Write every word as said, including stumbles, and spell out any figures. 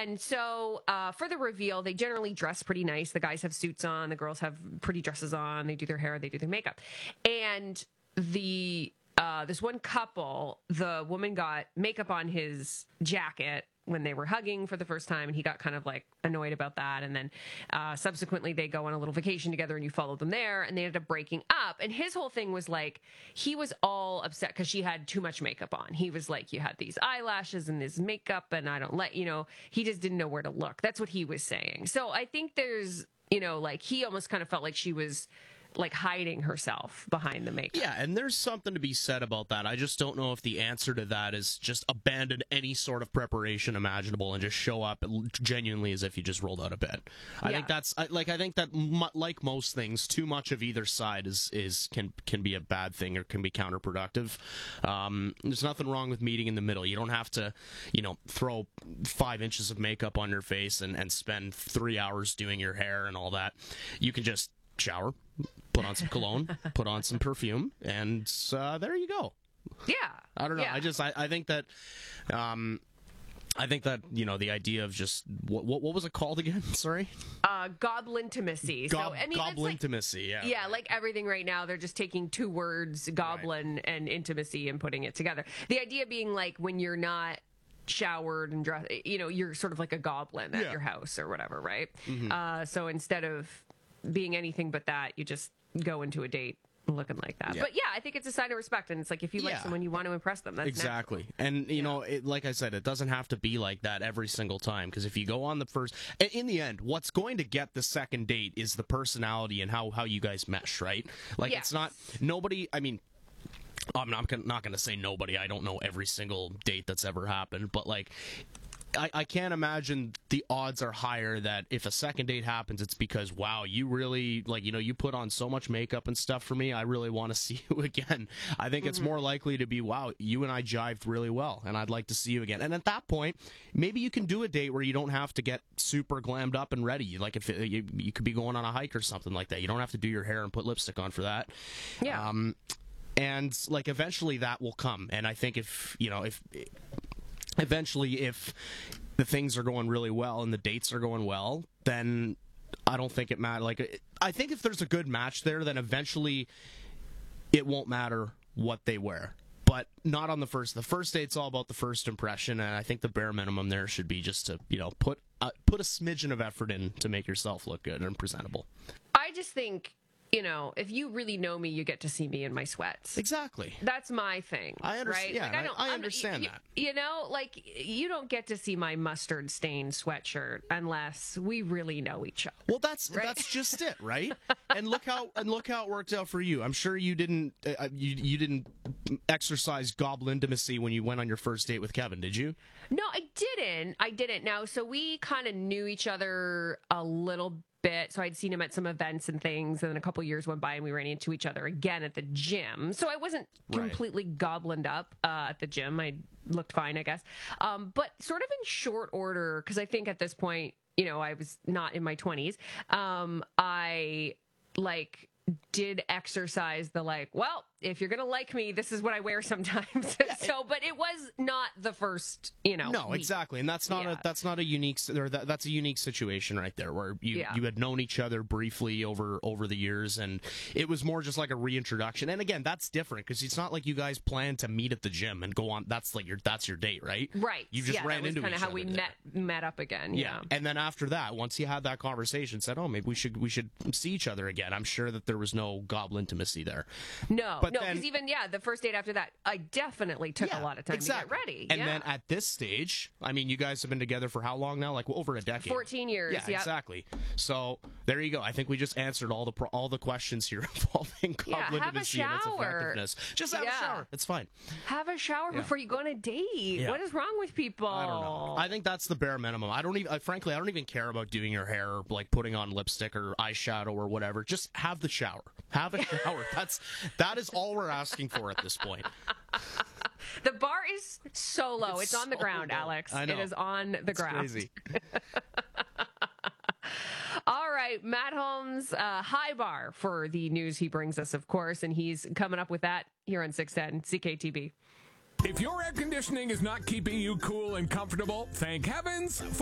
And so uh, for the reveal, they generally dress pretty nice. The guys have suits on. The girls have pretty dresses on. They do their hair. They do their makeup. And the uh, this one couple, the woman got makeup on his jacket when they were hugging for the first time, and he got kind of like annoyed about that. And then uh, subsequently they go on a little vacation together and you follow them there, and they ended up breaking up. And his whole thing was like, he was all upset because she had too much makeup on. He was like, you had these eyelashes and this makeup and I don't let, you know, he just didn't know where to look. That's what he was saying. So I think there's, you know, like he almost kind of felt like she was like hiding herself behind the makeup. Yeah, and there's something to be said about that. I just don't know if the answer to that is just abandon any sort of preparation imaginable and just show up genuinely as if you just rolled out of bed. I yeah. think that's like I think that like most things, too much of either side is is can can be a bad thing or can be counterproductive. Um, there's nothing wrong with meeting in the middle. You don't have to, you know, throw five inches of makeup on your face and and spend three hours doing your hair and all that. You can just shower, put on some cologne, put on some perfume, and uh, there you go. Yeah. I don't know. Yeah. I just, I, I think that, um, I think that, you know, the idea of just, what what, what was it called again? Sorry? Uh, Goblintimacy. Gob- so, I mean, Goblintimacy, like, yeah. Yeah, like everything right now, they're just taking two words, goblin right. and intimacy, and putting it together. The idea being like when you're not showered and dressed, you know, you're sort of like a goblin at yeah. your house or whatever, right? Mm-hmm. Uh, so instead of being anything but that, you just go into a date looking like that. Yeah. But yeah, I think it's a sign of respect, and it's like if you like Yeah. someone, you want to impress them. That's exactly. natural. And you Yeah. know, it, like I said, it doesn't have to be like that every single time, because if you go on the first, in the end, what's going to get the second date is the personality and how how you guys mesh, right? Like Yes. it's not nobody. I mean. I'm not gonna, not going to say nobody. I don't know every single date that's ever happened, but like, I, I can't imagine the odds are higher that if a second date happens, it's because, wow, you really, like, you know, you put on so much makeup and stuff for me. I really want to see you again. I think mm-hmm. it's more likely to be, wow, you and I jived really well, and I'd like to see you again. And at that point, maybe you can do a date where you don't have to get super glammed up and ready. Like if it, you, you could be going on a hike or something like that. You don't have to do your hair and put lipstick on for that. Yeah. Um, and like eventually that will come. And I think if, you know, if eventually if the things are going really well and the dates are going well, then I don't think it matters. Like, I think if there's a good match there, then eventually it won't matter what they wear. But not on the first. The first date's all about the first impression, and I think the bare minimum there should be just to, you know, put uh, put a smidgen of effort in to make yourself look good and presentable. I just think, you know, if you really know me, you get to see me in my sweats. Exactly. That's my thing. I understand. Right? Yeah, like, I, don't, I, I I'm- understand you, that. You know, like, you don't get to see my mustard stained sweatshirt unless we really know each other. Well, that's Right? that's just it, right? And look how and look how it worked out for you. I'm sure you didn't uh, you you didn't exercise goblin intimacy when you went on your first date with Kevin, did you? No, I didn't. I didn't. Now, so we kind of knew each other a little bit. So I'd seen him at some events and things, and then a couple years went by and we ran into each other again at the gym. So I wasn't Right. completely goblined up uh, at the gym. I looked fine, I guess. Um, but sort of in short order, because I think at this point, you know, I was not in my twenties. Um, I like did exercise the like, well, if you're gonna like me, this is what I wear sometimes. So, but it was not the first, you know. No, week. exactly, and that's not Yeah. a that's not a unique or that, that's a unique situation right there where you Yeah. you had known each other briefly over over the years, and it was more just like a reintroduction. And again, that's different because it's not like you guys plan to meet at the gym and go on. That's like your that's your date, right? Right. You just yeah, ran that was into kind each of how other we there. met met up again. Yeah. Yeah. And then after that, once you had that conversation, said, "Oh, maybe we should we should see each other again." I'm sure that there was no goblin intimacy there. No, But no, then- because even yeah, the first date after that, I definitely took Yeah, a lot of time exactly. to get ready. And yeah. then at this stage, I mean, you guys have been together for how long now? Like well, over a decade. fourteen years. Yeah, yep. exactly. So there you go. I think we just answered all the pro- all the questions here involving Yeah, goblin have a intimacy and its shower. effectiveness. Just have Yeah. a shower. It's fine. Have a shower Yeah. before you go on a date. Yeah. What is wrong with people? I don't know. I think that's the bare minimum. I don't even, I, frankly, I don't even care about doing your hair, or, like putting on lipstick or eyeshadow or whatever. Just have the shower. Have a shower. That's that is all we're asking for at this point. The bar is so low. It's, It's on the so ground, low. Alex. I know. It is on the It's ground. crazy. All right, Matt Holmes, uh, high bar for the news he brings us, of course, and he's coming up with that here on six ten C K T B. If your air conditioning is not keeping you cool and comfortable, thank heavens